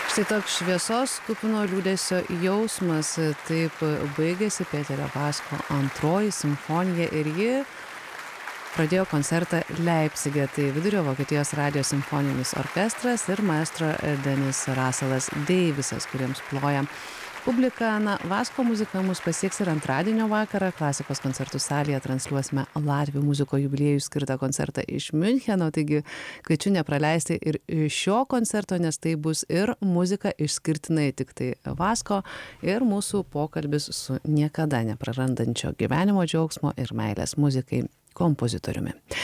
Štai toks šviesos kupino liūdesio jausmas, taip baigėsi Peterio Vasko antroji simfonija ir ji pradėjo koncertą Leipcige, tai Vidurio Vokietijos radijo simfoninis orkestras ir maestro Denis Russellas Davisas, kuriems ploja publika. Vasko muzika mus pasieks ir antradienio vakarą. Klasikos koncertų salėje transliuosime Latvių muziko jubiliejui skirtą koncertą iš Miuncheno, taigi kviečiu nepraleisti ir šio koncerto, nes tai bus ir muzika išskirtinai tik tai Vasko ir mūsų pokalbis su niekada neprarandančio gyvenimo džiaugsmo ir meilės muzikai kompozitoriumi.